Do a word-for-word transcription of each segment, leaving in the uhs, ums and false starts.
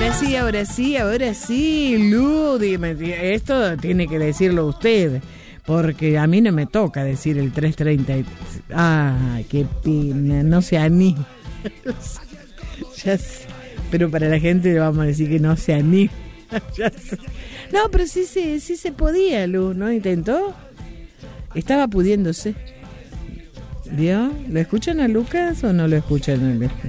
Ahora sí, ahora sí, ahora sí, Lu, dime, esto tiene que decirlo usted, porque a mí no me toca decir el trescientos treinta. Y... ¡ay, qué pena! No se anima. Ya sé, pero para la gente le vamos a decir que no se anima. Ya sé. No, pero sí, sí, sí se podía, Lu, ¿no? ¿Intentó? Estaba pudiéndose. ¿Vio? ¿Lo escuchan a Lucas o no lo escuchan a Lucas?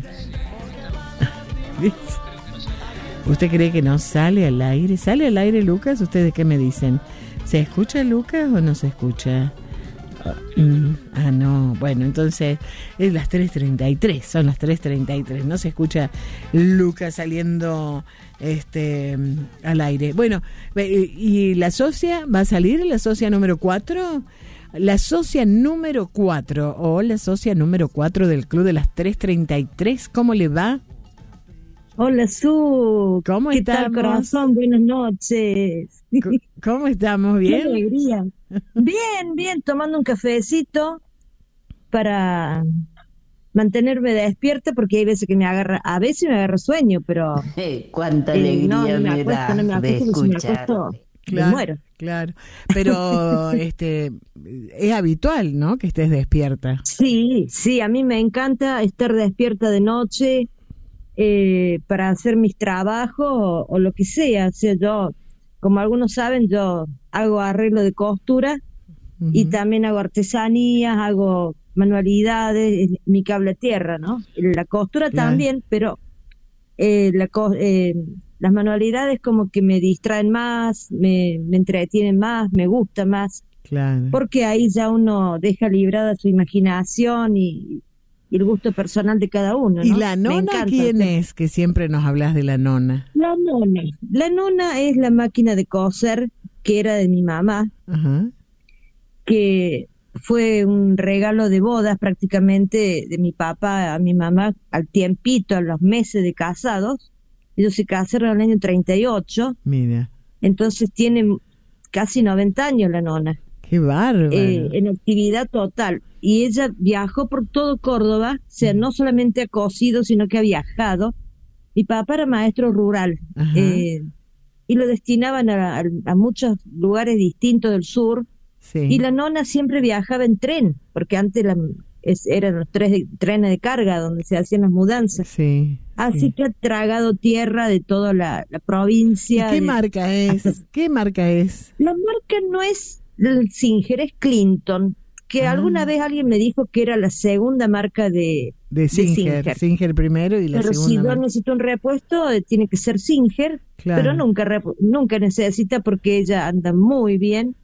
¿Usted cree que no sale al aire? ¿Sale al aire, Lucas? ¿Ustedes qué me dicen? ¿Se escucha Lucas o no se escucha? Mm, ah, no. Bueno, entonces es las tres treinta y tres. Son las tres treinta y tres. No se escucha Lucas saliendo este al aire. Bueno, ¿y la socia va a salir? ¿La socia número cuatro? La socia número cuatro o la socia número cuatro del Club de las tres treinta y tres. ¿Cómo le va? Hola, Su. ¿Cómo ¿Qué estamos? tal, corazón? Buenas noches. ¿Cómo estamos? ¿Bien? Qué alegría. Bien, bien, tomando un cafecito para mantenerme despierta, porque hay veces que me agarra, a veces me agarra sueño, pero Hey, cuánta eh, alegría no, no me me acuesto, da no me de acuesto, porque si me escuchar. acuesto Claro, me muero. claro. Pero este es habitual, ¿no? Que estés despierta. Sí, sí, a mí me encanta estar despierta de noche eh, para hacer mis trabajos o, o lo que sea. O sea, yo, como algunos saben, yo hago arreglo de costura uh-huh. y también hago artesanías, hago manualidades, mi cable a tierra, ¿no? La costura claro. también, pero eh, la co- eh, las manualidades como que me distraen más, me, me entretienen más, me gusta más. Claro. Porque ahí ya uno deja librada su imaginación y, y el gusto personal de cada uno, ¿no? ¿Y la nona quién es? Que siempre nos hablas de la nona. La nona. La nona es la máquina de coser que era de mi mamá, uh-huh. que fue un regalo de bodas prácticamente de mi papá a mi mamá al tiempito, a los meses de casados. Ellos se casaron en el año treinta y ocho. Mira. Entonces tiene casi noventa años la nona. ¡Qué bárbaro! Eh, en actividad total. Y ella viajó por todo Córdoba, o sea, no solamente ha cosido, sino que ha viajado. Mi papá era maestro rural eh, y lo destinaban a, a, a muchos lugares distintos del sur. Sí. Y la nona siempre viajaba en tren, porque antes la, es, eran los tres de, trenes de carga donde se hacían las mudanzas. Sí. Así sí. que ha tragado tierra de toda la, la provincia. ¿Y qué de, marca es? Hasta, ¿Qué marca es? La marca no es el Singer, es Clinton, que ah. alguna vez alguien me dijo que era la segunda marca de, de, Singer, de Singer. Singer primero y la pero segunda. Pero si yo marca. necesito un repuesto, tiene que ser Singer, claro. pero nunca repu- nunca necesita porque ella anda muy bien.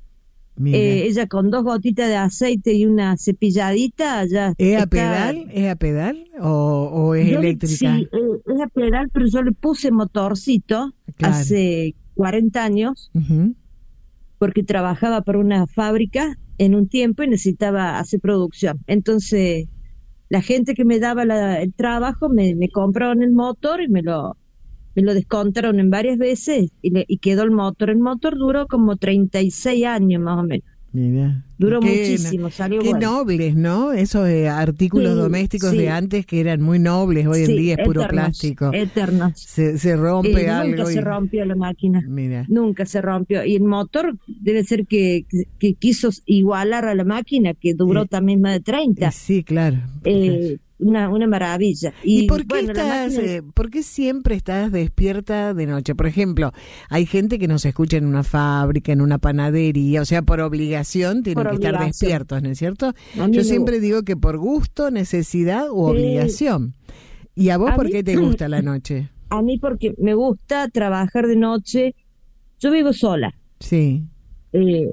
Eh, ella con dos gotitas de aceite y una cepilladita ya ¿Es está... a pedal? ¿Es a pedal o, o es yo, eléctrica? Sí, es a pedal, pero yo le puse motorcito claro. hace cuarenta años uh-huh. porque trabajaba para una fábrica en un tiempo y necesitaba hacer producción. Entonces la gente que me daba la, el trabajo me, me compraron el motor y me lo me lo descontaron en varias veces y, le, y quedó el motor. El motor duró como treinta y seis años más o menos. Mira. Duró qué, muchísimo, salió Qué bueno. nobles, ¿no? Esos eh, artículos sí, domésticos sí. de antes que eran muy nobles, hoy sí, en día es eternos, puro plástico. Eternos. Se, se rompe eh, algo. Nunca y... se rompió la máquina. Mira. Nunca se rompió. Y el motor debe ser que, que, que quiso igualar a la máquina, que duró eh, también más de treinta. Eh, sí, claro. Eh, Una, una maravilla. ¿Y, ¿Y por qué bueno, estás, máquina... eh, por qué siempre estás despierta de noche? Por ejemplo, hay gente que nos escucha en una fábrica, en una panadería, o sea, por obligación tienen por que obligación. estar despiertos, ¿no es cierto? Yo siempre gusta. digo que por gusto, necesidad u sí. obligación. ¿Y a vos a por mí, qué te gusta la noche? A mí porque me gusta trabajar de noche. Yo vivo sola. Sí. Eh,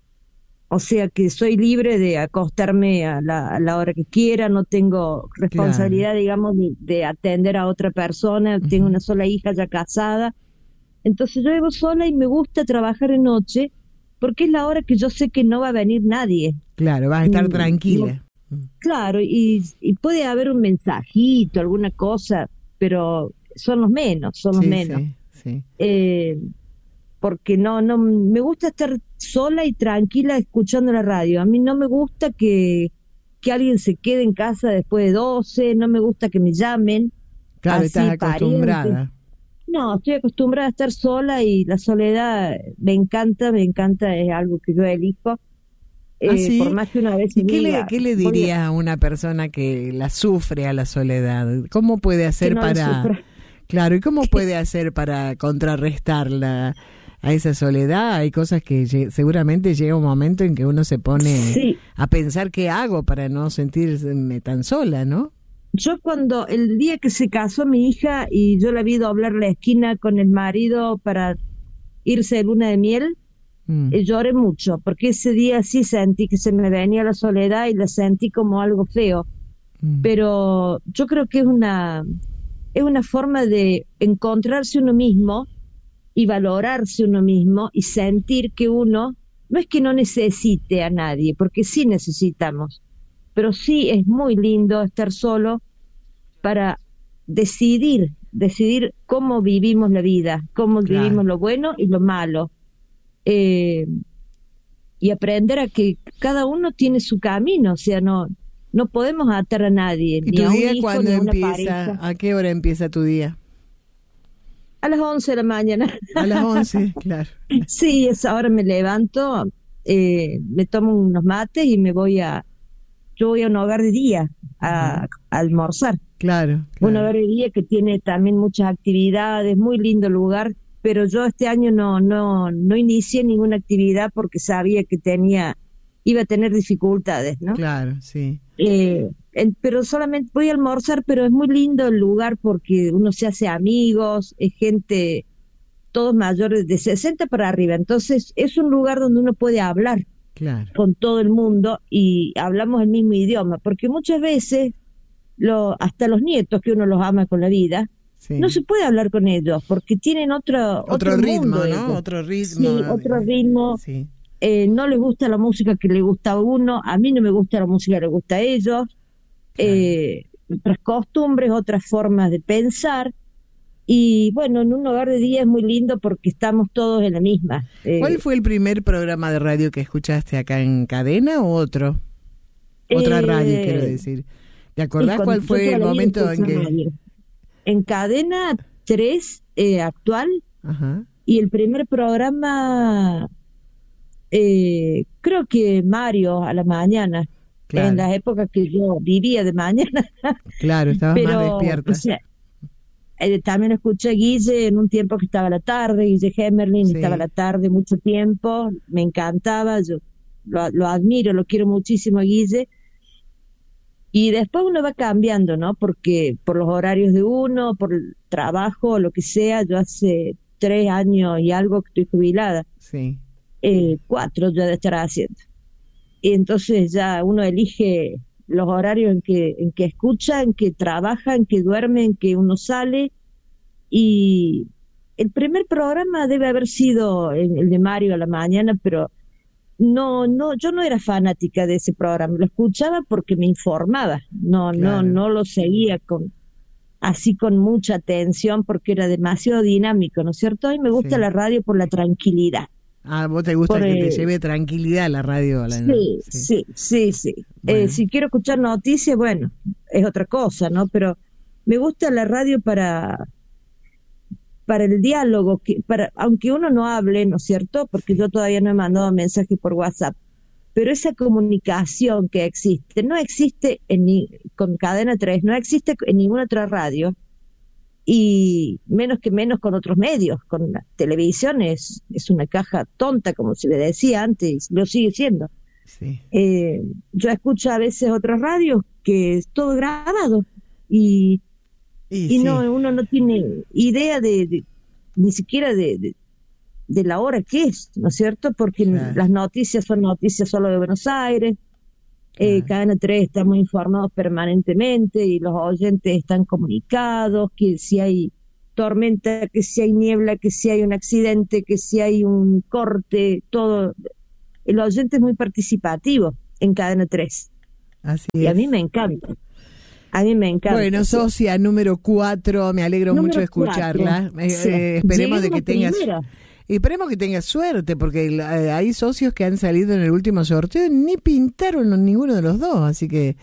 O sea que soy libre de acostarme a la, a la hora que quiera, no tengo responsabilidad, claro. digamos, de, de atender a otra persona, uh-huh. tengo una sola hija ya casada. Entonces yo vivo sola y me gusta trabajar de noche porque es la hora que yo sé que no va a venir nadie. Claro, vas a estar mm, tranquila. No, claro, y, y puede haber un mensajito, alguna cosa, pero son los menos, son los sí, menos. Sí, sí. Eh, porque no, no, me gusta estar sola y tranquila escuchando la radio. A mí no me gusta que, que alguien se quede en casa después de doce, no me gusta que me llamen. Claro, así, estás acostumbrada. parientes. No, estoy acostumbrada a estar sola y la soledad me encanta, me encanta, es algo que yo elijo. Eh, ¿Ah, sí? Por más que una vez ¿Y qué diga, le, qué le diría a... a una persona que la sufre a la soledad? ¿Cómo puede hacer no para... Claro, ¿y cómo puede hacer para contrarrestarla a esa soledad? Hay cosas que seguramente llega un momento en que uno se pone sí. a pensar qué hago para no sentirme tan sola, ¿no? Yo cuando, el día que se casó mi hija y yo la vi doblar la esquina con el marido para irse de luna de miel, mm. eh, lloré mucho, porque ese día sí sentí que se me venía la soledad y la sentí como algo feo. Mm. Pero yo creo que es una, es una forma de encontrarse uno mismo y valorarse uno mismo y sentir que uno, no es que no necesite a nadie, porque sí necesitamos, pero sí es muy lindo estar solo para decidir, decidir cómo vivimos la vida, cómo claro. vivimos lo bueno y lo malo, eh, y aprender a que cada uno tiene su camino, o sea, no no podemos atar a nadie. ¿Y ni tu a un día hijo, cuándo ni a una empieza? pareja. ¿A qué hora empieza tu día? A las once de la mañana. A las once, claro. Sí, esa hora me levanto, eh, me tomo unos mates y me voy a, yo voy a un hogar de día a, uh-huh. a almorzar. Claro, claro. Un hogar de día que tiene también muchas actividades, muy lindo lugar, pero yo este año no, no, no inicié ninguna actividad porque sabía que tenía, iba a tener dificultades, ¿no? Claro, sí. Eh, pero solamente voy a almorzar, pero es muy lindo el lugar porque uno se hace amigos, es gente, todos mayores de sesenta para arriba, entonces es un lugar donde uno puede hablar claro. con todo el mundo y hablamos el mismo idioma, porque muchas veces lo, hasta los nietos que uno los ama con la vida, sí. no se puede hablar con ellos porque tienen otro otro, otro ritmo, mundo, ¿no? ellos. Otro ritmo. Sí, otro ritmo. Sí. Eh, no les gusta la música que le gusta a uno, a mí no me gusta la música que le gusta a ellos. Claro. Eh, otras costumbres, otras formas de pensar. Y bueno, en un hogar de día es muy lindo porque estamos todos en la misma. Eh, ¿Cuál fue el primer programa de radio que escuchaste acá en Cadena o otro? Otra eh, radio, quiero decir. ¿Te acordás cuál fue el momento en que...? Radio. En Cadena tres, eh, actual, ajá. Y el primer programa, eh, creo que Mario a la mañana. Claro. En las épocas que yo vivía de mañana. Claro, estabas Pero, más despierta. O sea, eh, también escuché a Guille en un tiempo que estaba a la tarde, Guille Hemerling, sí. Estaba a la tarde mucho tiempo, me encantaba, yo lo, lo admiro, lo quiero muchísimo a Guille. Y después uno va cambiando, ¿no? Porque por los horarios de uno, por el trabajo, lo que sea, yo hace tres años y algo que estoy jubilada. Sí. Eh, cuatro ya de estar haciendo. Y entonces ya uno elige los horarios en que en que escucha, en que trabaja, en que duerme, en que uno sale. Y el primer programa debe haber sido el, el de Mario a la mañana, pero no, no, yo no era fanática de ese programa. Lo escuchaba porque me informaba. No, claro. no, no lo seguía con así con mucha atención porque era demasiado dinámico, ¿no es cierto? Y me gusta sí. la radio por la tranquilidad. Ah, ¿vos te gusta por que el... te lleve tranquilidad la radio? A la... Sí, sí, sí, sí. sí. Bueno. Eh, si quiero escuchar noticias, bueno, es otra cosa, ¿no? Pero me gusta la radio para para el diálogo, que para aunque uno no hable, ¿no es cierto? Porque sí. yo todavía no he mandado mensajes por WhatsApp, pero esa comunicación que existe, no existe en ni, con Cadena tres, no existe en ninguna otra radio, y menos que menos con otros medios, con la televisión es, es una caja tonta, como se le decía antes, lo sigue siendo. Sí. Eh, yo escucho a veces otras radios que es todo grabado y, y, y sí. no uno no tiene idea de, de ni siquiera de, de, de la hora que es, ¿no es cierto? Porque claro. las noticias son noticias solo de Buenos Aires. Eh, claro. Cadena tres estamos informados permanentemente y los oyentes están comunicados, que si hay tormenta, que si hay niebla, que si hay un accidente, que si hay un corte, todo. El oyente es muy participativo en Cadena tres. Así y es. a mí me encanta. A mí me encanta. Bueno, socia número cuatro, me alegro número mucho de escucharla. Eh, sí. eh, esperemos de que tengas... Primera. Y esperemos que tengas suerte, porque eh, hay socios que han salido en el último sorteo, ni pintaron ninguno de los dos, así que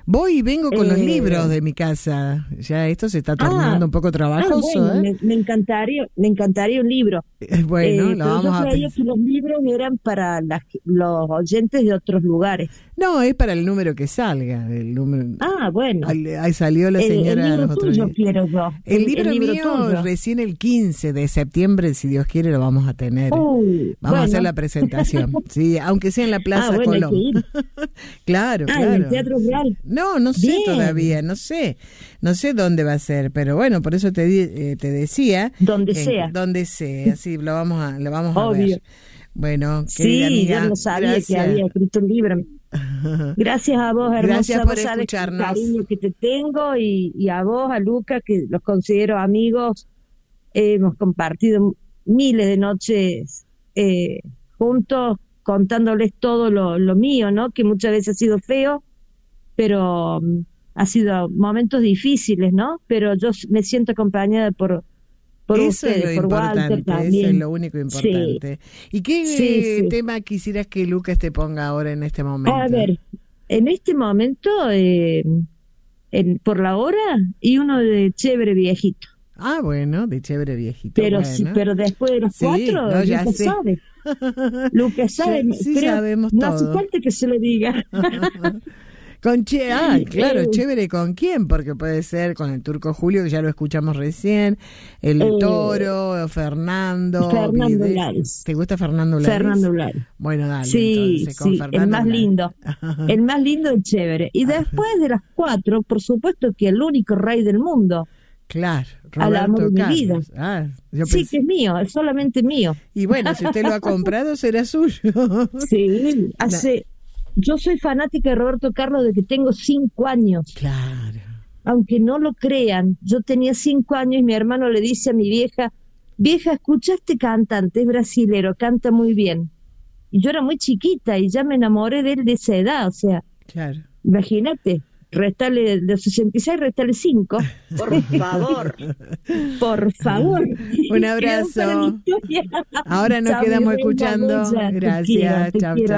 Voy y vengo con Eh, los libros de mi casa. Ya esto se está tornando Ah, un poco ah, trabajoso, bueno, ¿eh? me, me encantaría, me encantaría un libro. Eh, Bueno, Eh, lo pero vamos yo a creía pensar. que los libros eran para las- los oyentes de otros lugares. No, es para el número que salga. El número. Ah, bueno. Ahí ahí salió la El, el señora libro los otros tuyo días. quiero yo. El, El, libro, el libro mío tuyo. recién el quince de septiembre, si Dios quiere, lo vamos a tener. Uy, Vamos a hacer bueno. la presentación, sí, aunque sea en la Plaza Ah, bueno, hay Colón. que ir. Claro, Ah, claro. en el Teatro Real. No, no sé Bien. todavía, no sé, no sé dónde va a ser, pero bueno, por eso te di- eh, te decía, Donde que- sea. donde sea, sí, lo vamos a, lo vamos a Obvio. ver. Bueno, querida Sí, amiga, yo no sabía gracias. que había escrito un libro. Gracias a vos, hermosa. Gracias por Vos sabés el escucharnos. cariño que te tengo y, y a vos, a Luca, que los considero amigos. Eh, hemos compartido miles de noches eh, juntos, contándoles todo lo, lo mío, ¿no? Que muchas veces ha sido feo, pero mm, ha sido momentos difíciles, ¿no? Pero yo s- me siento acompañada por, por Eso ustedes, es lo por Walter importante, eso también. es lo único importante. ¿Y qué Sí, eh, sí. tema quisieras que Lucas te ponga ahora en este momento? A ver, en este momento, eh, en, por la hora, y uno de chévere viejito. Ah, bueno, de chévere viejito. Pero bueno. sí, pero después de los Sí, cuatro, no, ya Lucas sé. sabe. Lucas sabe, Ya- sí creo, sabemos no hace todo. falta que se lo diga. Con che, ah, claro, Eh. chévere con quién, porque puede ser con el Turco Julio, que ya lo escuchamos recién, el de Eh, Toro, Fernando. Fernando Vide- Lares. ¿Te gusta Fernando Lares? Fernando Lares. Bueno, dale, Sí, entonces, con sí, Fernando el más Lares. lindo. El más lindo y chévere. Y después de las cuatro, por supuesto que el único rey del mundo. Claro, Al amor Roberto de mi Carlos. vida. Ah, yo Sí, pensé- que es mío, es solamente mío. Y bueno, si usted lo ha comprado, será suyo. Sí, hace... Yo soy fanática de Roberto Carlos desde que tengo cinco años. Claro. Aunque no lo crean, yo tenía cinco años y mi hermano le dice a mi vieja, vieja, escucha a este cantante, es brasilero, canta muy bien. Y yo era muy chiquita y ya me enamoré de él de esa edad, o sea, Claro. imagínate, restale de sesenta y seis, restale cinco. Por favor, por favor. Un abrazo. Quedó para mi historia. Ahora nos Chao, mi quedamos reina escuchando. bella, te Gracias. quiero, te Chao, quiero. chao.